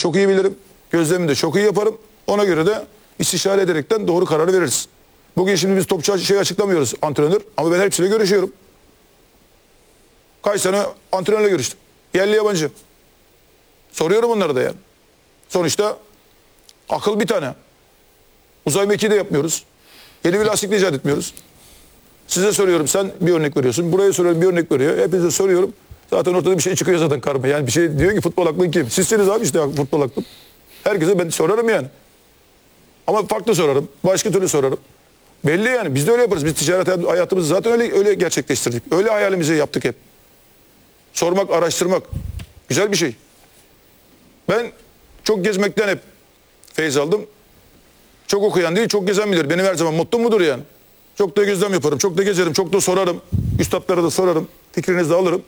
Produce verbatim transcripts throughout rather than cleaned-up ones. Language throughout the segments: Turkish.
çok iyi bilirim. Gözlemimi de çok iyi yaparım. Ona göre de istişare ederekten doğru kararı veririz. Bugün şimdi biz topçu şey açıklamıyoruz antrenör ama ben hepsiyle görüşüyorum. Kaç sene antrenörle görüştüm. Yerli yabancı. Soruyorum onlara da yani. Sonuçta akıl bir tane. Uzay mekiği de yapmıyoruz. Yeni bir lastik de icat etmiyoruz. Size soruyorum, sen bir örnek veriyorsun. Buraya soruyorum, bir örnek veriyor. Hepinize soruyorum. Zaten ortada bir şey çıkıyor zaten karma. Yani bir şey diyor ki futbol aklın kim? Sizsiniz abi işte futbol aklım. Herkese ben sorarım yani. Ama farklı sorarım. Başka türlü sorarım. Belli yani. Biz de öyle yaparız. Biz ticaret hayatımızı zaten öyle öyle gerçekleştirdik. Öyle hayalimizi yaptık hep. Sormak, araştırmak. Güzel bir şey. Ben çok gezmekten hep feyz aldım. Çok okuyan değil, çok gezen bilir. Benim her zaman mottom budur yani. Çok da gözlem yaparım, çok da gezerim, çok da sorarım. Üstadlara da sorarım, fikrinizi de alırım.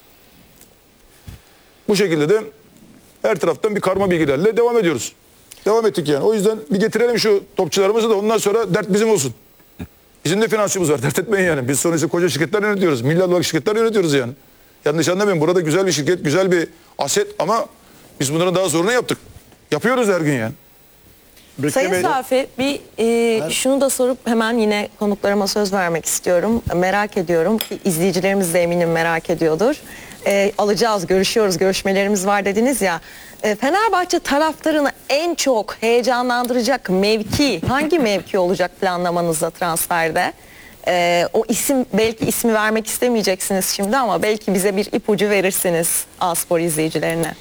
Bu şekilde de her taraftan bir karma bilgilerle devam ediyoruz. Devam ettik yani. O yüzden bir getirelim şu topçularımızı da ondan sonra dert bizim olsun. Bizim de finansçımız var, dert etmeyin yani. Biz sonuçta koca şirketler yönetiyoruz. Milyarlık şirketler yönetiyoruz yani. Yanlış anlamayın, burada güzel bir şirket, güzel bir aset ama biz bunların daha zorunu yaptık. Yapıyoruz her gün yani. Sayın Safi, bir e, şunu da sorup hemen yine konuklarıma söz vermek istiyorum. Merak ediyorum ki izleyicilerimiz de eminim merak ediyordur. E, alacağız, görüşüyoruz, görüşmelerimiz var dediniz ya. E, Fenerbahçe taraftarını en çok heyecanlandıracak mevki hangi mevki olacak planlamanızda transferde? E, o isim, belki ismi vermek istemeyeceksiniz şimdi ama belki bize bir ipucu verirsiniz A-Spor izleyicilerine.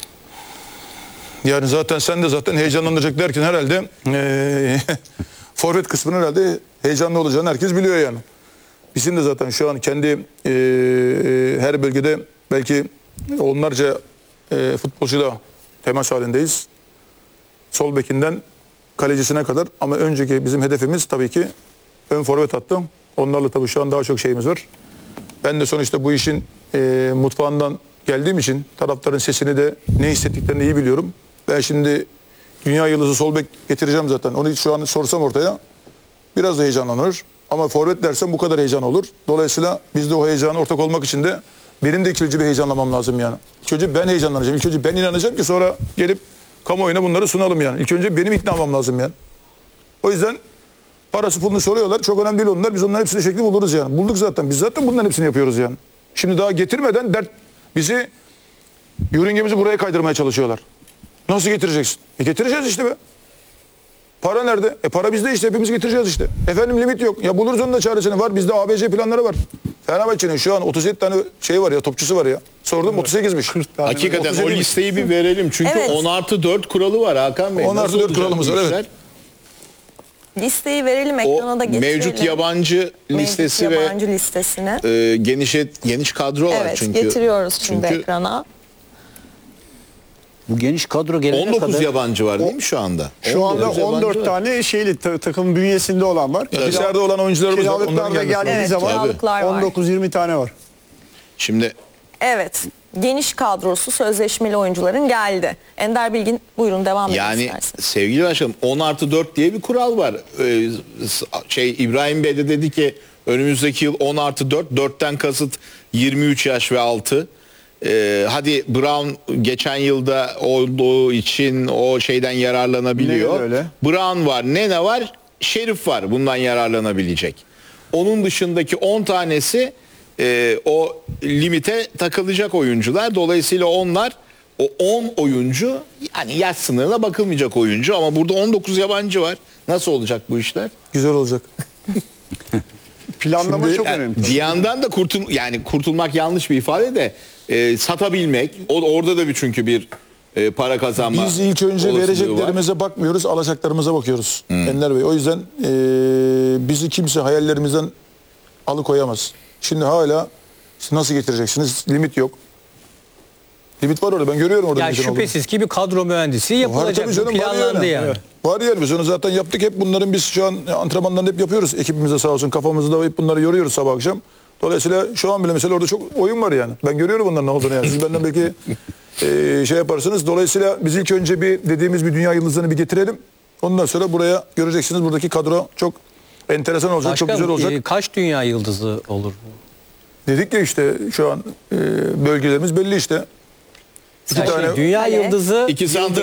Yani zaten sen de zaten heyecanlandıracak derken herhalde ee, forvet kısmının herhalde heyecanlı olacağını herkes biliyor yani. Bizim de zaten şu an kendi ee, her bölgede belki onlarca ee, futbolcuyla temas halindeyiz. Sol bekinden kalecisine kadar ama önceki bizim hedefimiz tabii ki ön forvet hattı. Onlarla tabii şu an daha çok şeyimiz var. Ben de sonuçta bu işin ee, mutfağından geldiğim için taraftarın sesini de ne hissettiklerini iyi biliyorum. Ben şimdi dünya yıldızı sol bek getireceğim zaten. Onu şu an sorsam ortaya biraz da heyecanlanır. Ama forvet dersem bu kadar heyecan olur. Dolayısıyla biz de o heyecana ortak olmak için de benim de ilk önce bir heyecanlamam lazım yani. İlk önce ben heyecanlanacağım. İlk önce ben inanacağım ki sonra gelip kamuoyuna bunları sunalım yani. İlk önce benim ikna olmam lazım yani. O yüzden parası pulunu soruyorlar. Çok önemli değil onlar. Biz onların hepsini şekli buluruz yani. Bulduk zaten. Biz zaten bunların hepsini yapıyoruz yani. Şimdi daha getirmeden dert bizi yörüngemizi buraya kaydırmaya çalışıyorlar. Nasıl getireceksin? E getireceğiz işte be. Para nerede? E para bizde işte, hepimiz getireceğiz işte. Efendim limit yok. Ya buluruz onun da çaresini. Var bizde A B C planları var. Fenerbahçe'nin şu an otuz yedi tane şey var ya, topçusu var ya. Sordum evet. otuz sekizmiş. Hakikaten o listeyi bir verelim. Çünkü evet. on artı dört kuralı var Hakan Bey. on artı dört kuralımız var evet. Listeyi verelim, ekrana da getirelim. Mevcut yabancı listesi mevcut yabancı ve listesine. E, geniş, geniş kadro var evet, çünkü. Evet getiriyoruz şimdi çünkü ekrana. Bu geniş kadro gelene on dokuz kadar... yabancı var değil mi şu anda? Şu anda on dört tane şeyli ta takım bünyesinde olan var. Evet. Dışarıda olan oyuncularımız var. Kiralıklar da geldiği evet, zaman on dokuz yirmi tane var. Şimdi evet, geniş kadrosu sözleşmeli oyuncuların geldi. Ender Bilgin buyurun devam edin yani isterseniz. sevgili başkanım on artı dört diye bir kural var. Ee, şey İbrahim Bey de dedi ki önümüzdeki yıl on artı dört, dörtten kasıt yirmi üç yaş ve altı. Ee, hadi Brown geçen yılda olduğu için o şeyden yararlanabiliyor. Öyle. Brown var, Nene var, Şerif var bundan yararlanabilecek. Onun dışındaki on tanesi e, o limite takılacak oyuncular. Dolayısıyla onlar o on oyuncu yani yaş sınırına bakılmayacak oyuncu ama burada on dokuz yabancı var. Nasıl olacak bu işler? Güzel olacak. Planlama Şimdi, çok yani, önemli. Bir yandan da kurtul yani kurtulmak yanlış bir ifade de e, satabilmek o, orada da bir çünkü bir e, para kazanma. Biz ilk önce vereceklerimize var. bakmıyoruz, alacaklarımıza bakıyoruz. Hmm. Ender Bey. O yüzden e, bizi kimse hayallerimizden alıkoyamaz. Şimdi hala işte nasıl getireceksiniz? Limit yok. Limit var orada. Ben görüyorum orada. Ya şüphesiz olduğunu. Ki bir kadro mühendisi yapılacak. Canım, planlandı yani. yani. Evet. Var yani biz onu zaten yaptık. Hep bunların biz şu an antrenmanlarını hep yapıyoruz. Ekibimize sağ olsun kafamızda hep bunları yoruyoruz sabah akşam. Dolayısıyla şu an bile mesela orada çok oyun var yani. Ben görüyorum onların ne olduğunu yani. Siz benden belki e, şey yaparsınız. Dolayısıyla biz ilk önce bir dediğimiz bir dünya yıldızını bir getirelim. Ondan sonra buraya göreceksiniz buradaki kadro çok enteresan olacak, Başka, çok güzel olacak. E, kaç dünya yıldızı olur bu? Dedik ya işte şu an e, bölgelerimiz belli işte. İki Yani tane dünya yıldızı İki santrafor